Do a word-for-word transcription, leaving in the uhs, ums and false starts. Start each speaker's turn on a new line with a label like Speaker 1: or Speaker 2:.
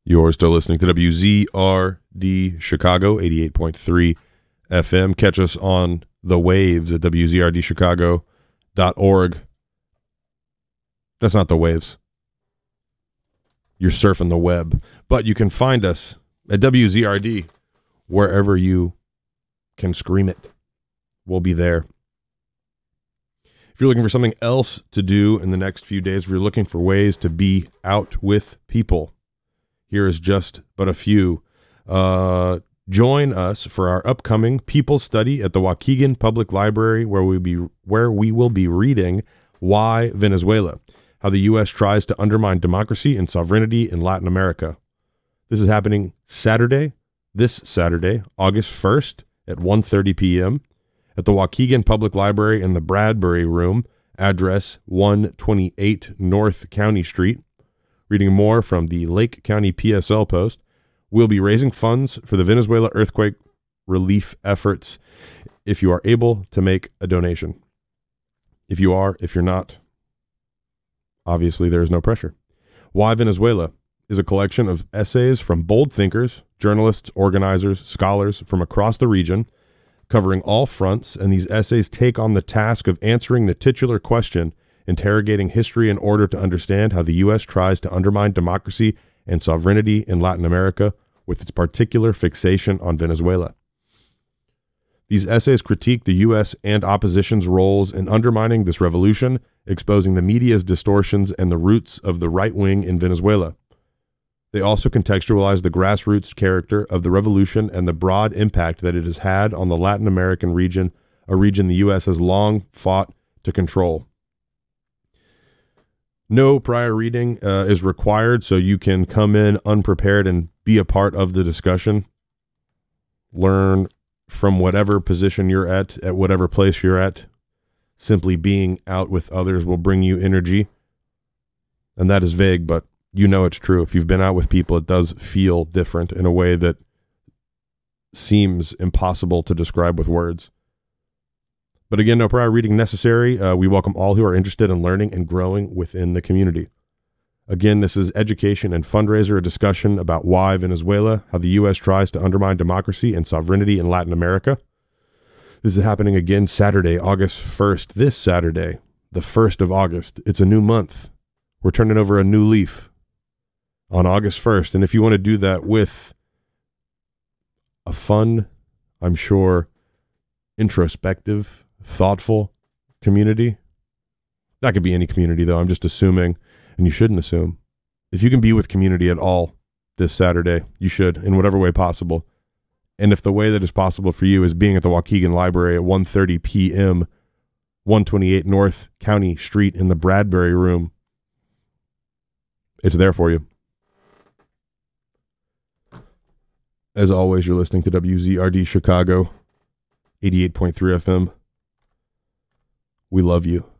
Speaker 1: You're still listening to W Z R D Chicago, eighty-eight point three F M. Catch us on the waves at W Z R D chicago dot org. That's not the waves. You're surfing the web. But you can find us at W Z R D wherever you can scream it. We'll be there. If you're looking for something else to do in the next few days, if you're looking for ways to be out with people, here is just but a few. Uh, join us for our upcoming People Study at the Waukegan Public Library, where we be where we will be reading Why Venezuela: How the U S Tries to Undermine Democracy and Sovereignty in Latin America. This is happening Saturday, this Saturday, August first at one thirty p.m. at the Waukegan Public Library in the Bradbury Room, address one twenty-eight North County Street. Reading more from the Lake County P S L Post, we'll be raising funds for the Venezuela earthquake relief efforts if you are able to make a donation. If you are, if you're not, obviously there is no pressure. Why Venezuela is a collection of essays from bold thinkers, journalists, organizers, scholars from across the region, covering all fronts, and these essays take on the task of answering the titular question, interrogating history in order to understand how the U S tries to undermine democracy and sovereignty in Latin America, with its particular fixation on Venezuela. These essays critique the U S and opposition's roles in undermining this revolution, exposing the media's distortions and the roots of the right wing in Venezuela. They also contextualize the grassroots character of the revolution and the broad impact that it has had on the Latin American region, a region the U S has long fought to control. No prior reading uh, is required, so you can come in unprepared and be a part of the discussion. Learn from whatever position you're at, at whatever place you're at. Simply being out with others will bring you energy. And that is vague, but you know it's true. If you've been out with people, it does feel different in a way that seems impossible to describe with words. But again, no prior reading necessary. Uh, we welcome all who are interested in learning and growing within the community. Again, this is Education and Fundraiser, a discussion about why Venezuela, how the U S tries to undermine democracy and sovereignty in Latin America. This is happening again Saturday, August first, this Saturday, the first of August. It's a new month. We're turning over a new leaf on August first. And if you want to do that with a fun, I'm sure, introspective, thoughtful community, that could be any community though, I'm just assuming, and you shouldn't assume. If you can be with community at all this Saturday, you should, in whatever way possible. And if the way that is possible for you is being at the Waukegan Library at one thirty p.m., one twenty-eight North County Street in the Bradbury Room, it's there for you. As always, you're listening to W Z R D Chicago, eighty-eight point three F M. We love you.